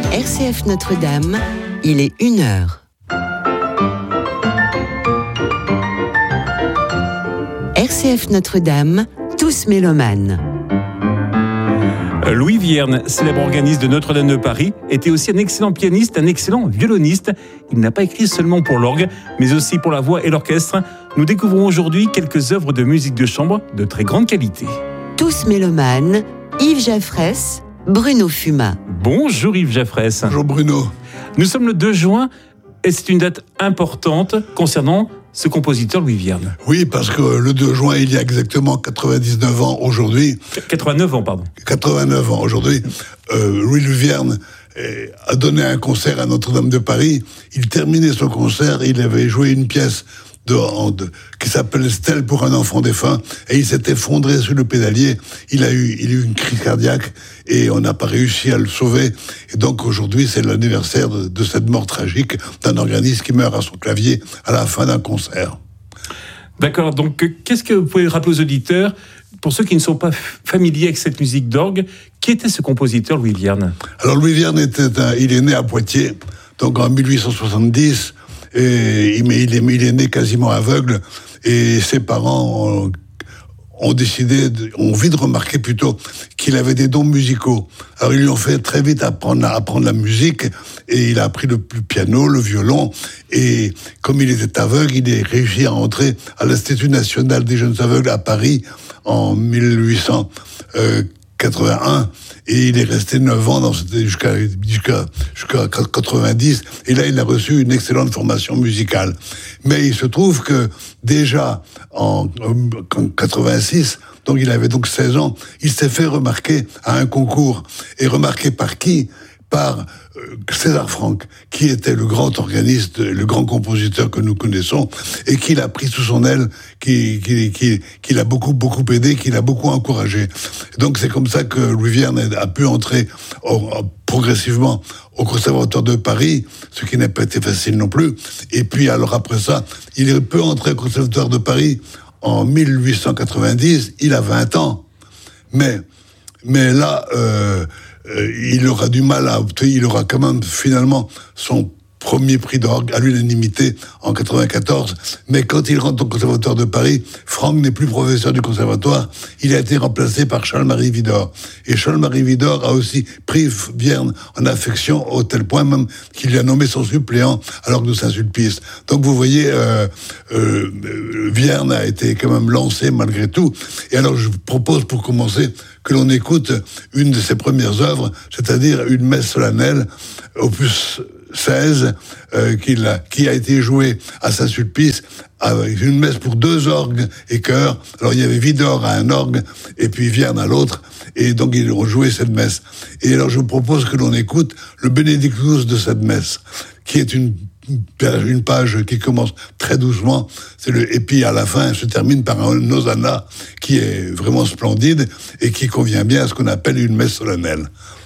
RCF Notre-Dame, il est 1h. RCF Notre-Dame, tous mélomanes. Louis Vierne, célèbre organiste de Notre-Dame de Paris, était aussi un excellent pianiste, un excellent violoniste. Il n'a pas écrit seulement pour l'orgue, mais aussi pour la voix et l'orchestre. Nous découvrons aujourd'hui quelques œuvres de musique de chambre de très grande qualité. Tous mélomanes, Yves Jaffrès, Bruno Fumat. Bonjour Yves Jaffrès. Bonjour Bruno. Nous sommes le 2 juin et c'est une date importante concernant ce compositeur Louis Vierne. Oui, parce que le 2 juin, il y a exactement 99 ans aujourd'hui. 89 ans, pardon. 89 ans aujourd'hui. Louis Vierne a donné un concert à Notre-Dame de Paris. Il terminait son concert, il avait joué une pièce qui s'appelle Stèle pour un enfant défunt, et il s'est effondré sur le pédalier. Il a eu une crise cardiaque et on n'a pas réussi à le sauver. Et donc aujourd'hui, c'est l'anniversaire de cette mort tragique d'un organiste qui meurt à son clavier à la fin d'un concert. D'accord, donc qu'est-ce que vous pouvez rappeler aux auditeurs, pour ceux qui ne sont pas familiers avec cette musique d'orgue, qui était ce compositeur Louis Vierne ? Alors Louis Vierne il est né à Poitiers, donc en 1870, et il est né quasiment aveugle, et ses parents ont envie de remarquer plutôt qu'il avait des dons musicaux. Alors ils lui ont fait très vite apprendre la musique, et il a appris le piano, le violon, et comme il était aveugle, il a réussi à entrer à l'Institut national des jeunes aveugles à Paris en 1881, et il est resté 9 ans jusqu'à 90, et là il a reçu une excellente formation musicale. Mais il se trouve que déjà en 86, donc il avait donc 16 ans, il s'est fait remarquer à un concours. Et remarqué par qui ? Par César Franck, qui était le grand organiste, le grand compositeur que nous connaissons, et qui l'a pris sous son aile, qui l'a beaucoup aidé, qui l'a beaucoup encouragé. Donc c'est comme ça que Louis Vierne a pu entrer progressivement au Conservatoire de Paris, ce qui n'a pas été facile non plus. Et puis alors après ça, il peut entrer au Conservatoire de Paris en 1890, il a 20 ans. Mais là, il aura du mal à obtenir, il aura quand même finalement son premier prix d'orgue à l'unanimité en 94. Mais quand il rentre au Conservatoire de Paris, Franck n'est plus professeur du conservatoire, il a été remplacé par Charles-Marie Widor. Et Charles-Marie Widor a aussi pris Vierne en affection, au tel point même qu'il lui a nommé son suppléant à l'orgue de Saint-Sulpice. Donc vous voyez, Vierne a été quand même lancé malgré tout. Et alors je vous propose pour commencer que l'on écoute une de ses premières œuvres, c'est-à-dire une messe solennelle, opus 16, qui a été jouée à Saint-Sulpice, avec une messe pour 2 orgues et chœurs. Alors il y avait Widor à un orgue et puis Vierne à l'autre, et donc ils ont joué cette messe. Et alors je vous propose que l'on écoute le Benedictus de cette messe, qui est une page qui commence très doucement, et puis à la fin se termine par un hosanna qui est vraiment splendide et qui convient bien à ce qu'on appelle une messe solennelle.